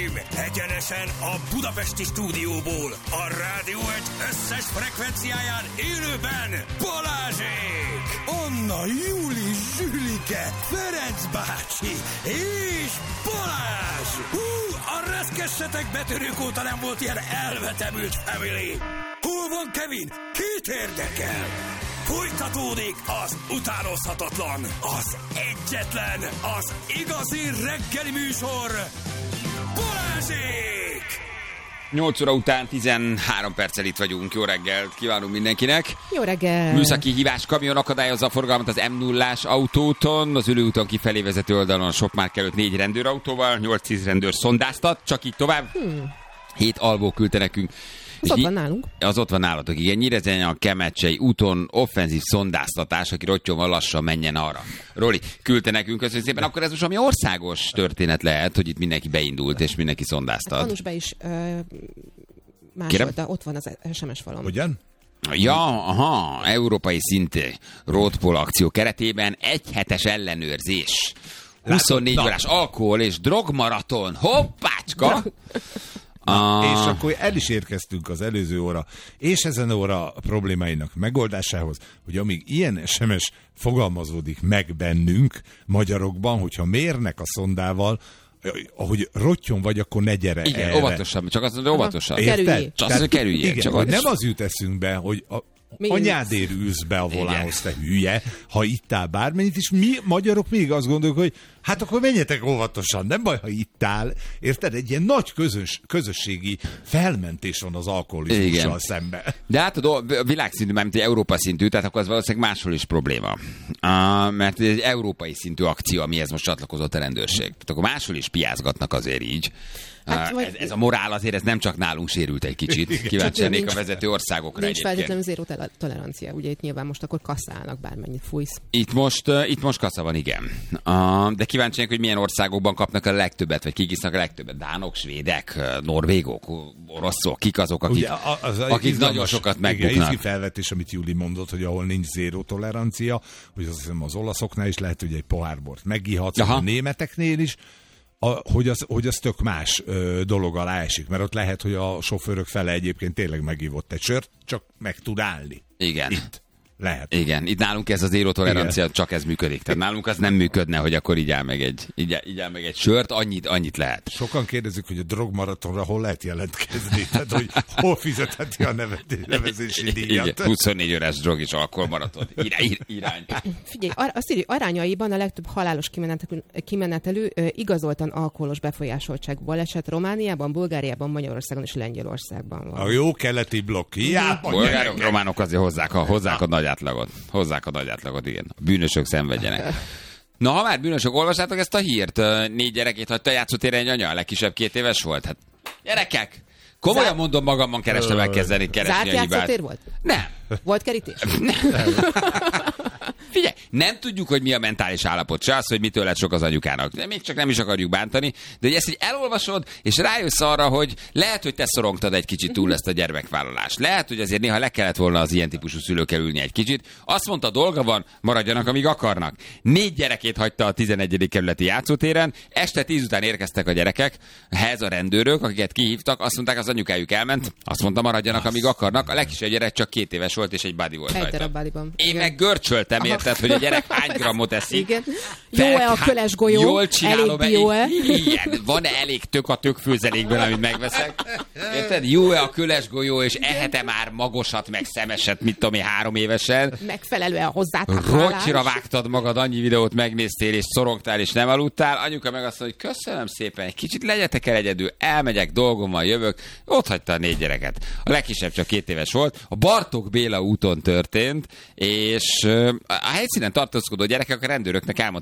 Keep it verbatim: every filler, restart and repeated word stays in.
Uraim, egyenesen a budapesti stúdióból, a Rádió egy összes frekvenciáján élőben Balázsék! Anna, Júli, Zsülike, Ferenc bácsi és Balázs! Hú, a reszkessetek betörők óta nem volt ilyen elvetemült family! Hol van Kevin? Kit érdekel? Folytatódik az utánozhatatlan, az egyetlen, az igazi reggeli műsor, Balázsék! nyolc óra után tizenhárom perccel itt vagyunk. Jó reggelt kívánunk mindenkinek. Jó reggel. Műszaki hívás, kamion akadályozza a forgalmat az em nullás autóton. Az ülőúton kifelé vezető oldalon a Shopmark előtt négy rendőrautóval, nyolc-tíz rendőr szondáztat, csak így tovább. Hmm. Hét alvó küldte nekünk. Az ott van nálunk. Az ott van nálatok, igen. Nyíregyháza a Kemecsei úton offenzív szondáztatás, aki rottyomval lassan menjen arra. Roli, küldte nekünk, köszönjük szépen. Akkor ez most ami országos történet lehet, hogy itt mindenki beindult, és mindenki szondáztat. Anus be is uh, másolta, ott van az es em es falon. Hogyan? Ja, aha, európai szintű roadpol akció keretében egyhetes ellenőrzés. huszonnégy órás alkohol és drogmaraton. Hoppácska! Na, és akkor el is érkeztünk az előző óra és ezen óra problémáinak megoldásához, hogy amíg ilyen es em es fogalmazódik meg bennünk, magyarokban, hogyha mérnek a szondával, ahogy rottyon vagy, akkor ne gyere igen, erre. óvatosabb, csak azt mondja, óvatosabb. Kerüljél. Csak azt, hogy kerüljél. Igen, csak hogy az... nem az jut eszünkbe, hogy a Mi anyádért ülsz be a volánhoz, te hülye, ha ittál bármennyit, és mi magyarok még azt gondoljuk, hogy hát akkor menjetek óvatosan, nem baj, ha ittál, érted? Egy ilyen nagy közös, közösségi felmentés van az alkoholizmussal szemben. De hát a világszintű, mármint egy Európa szintű, tehát akkor az valószínűleg máshol is probléma. Uh, mert ez egy európai szintű akció, amihez most csatlakozott a rendőrség. Tehát akkor máshol is piázgatnak azért így. Hát, uh, ez, ez a morál azért, ez nem csak nálunk sérült egy kicsit. Kíváncsi lennék a vezető országokra nincs egyébként. Nincs feltétlenül zéró tolerancia, ugye itt nyilván most akkor kasszálnak bármennyit fújsz. Itt most, uh, itt most kassa van, igen. Uh, de kíváncsi lennék, hogy milyen országokban kapnak a legtöbbet, vagy kik isznak a legtöbbet. Dánok, svédek, norvégok, oroszok, kik azok, akik, ugye, az, az akik nagyon sokat megbuknak. Igen, izgi felvetés, amit Júli mondott, hogy ahol nincs zéró tolerancia, hogy azt hiszem az olaszoknál is lehet, hogy egy pohárbort megihatsz, a németeknél is, A, hogy, az, hogy az tök más ö, dolog alá esik, mert ott lehet, hogy a sofőrök fele egyébként tényleg megívott egy sört, csak meg tud állni. Igen. Itt lehet. Igen, itt nálunk ez az zéró tolerancia, csak ez működik. Tehát nálunk az nem működne, hogy akkor így áll meg egy, így, így áll meg egy sört, annyit, annyit lehet. Sokan kérdezik, hogy a drogmaratonra hol lehet jelentkezni, tehát hogy hol fizetheti a nevezési díjat. Igen, huszonnégy órás drog és alkoholmaraton. Irány. irány. Figyelj, ar- azt írja, arányaiban a legtöbb halálos kimenetelő, kimenetelő ö, igazoltan alkoholos befolyásoltságú baleset Romániában, Bulgáriában, Magyarországon és Lengyelországban van. A jó keleti blokk. Ja, bolgárok, románok azért hozzák a, hozzák a nagy átlagot. Hozzák a nagy átlagot, igen. A bűnösök szenvedjenek. Na, ha már bűnösök, olvassátok ezt a hírt. Négy gyerekét hagyta a játszótéren egy anya, a legkisebb két éves volt. Hát, gyerekek! Komolyan Zár... mondom, magamban kerestem megkezdeni keresni Zárt a hibát. Zárt játszótér volt? Nem. Volt kerítés? Nem. Figyelj, nem tudjuk, hogy mi a mentális állapot, se az, hogy mitől lett sok az anyukának. De még csak nem is akarjuk bántani, de hogy ezt így elolvasod, és rájössz arra, hogy lehet, hogy te szorongtad egy kicsit túl ezt a gyermekvállalást. Lehet, hogy azért néha le kellett volna az ilyen típusú szülőkkel ülni egy kicsit. Azt mondta, dolga van, maradjanak, amíg akarnak. Négy gyerekét hagyta a tizenegyedik kerületi játszótéren, este tíz után érkeztek a gyerekek, ehhez a rendőrök, akiket kihívtak, azt mondták, az anyukájuk elment, azt mondta, maradjanak, amíg akarnak. A legkisebb gyerek csak két éves volt, és egy body volt egy rajta. Én igen. Meg görcsöltem, érted, hogy a gyerek hány grammot eszik. Igen. Jó-e a köles golyó? Jól csinálom. Elég bio-e? Igen. Van-e elég tök a tökfőzelékből, amit megveszek? Érted? Jó-e a köles golyó, és ehet-e már magosat, meg szemeset, mit tudom én, három évesen? Megfelelően a hozzátáplálás. Rocsira vágtad magad, annyi videót megnéztél, és szorongtál, és nem aludtál. Anyuka meg azt mondja, hogy köszönöm szépen, egy kicsit legyetek el egyedül, elmegyek, dolgom van, jövök. Ott hagyta a négy gyereket. A legkisebb csak két éves volt. A Bartók Béla úton történt, és a helyszínen tartózkodó gyerekek a rendőröknek elmondták,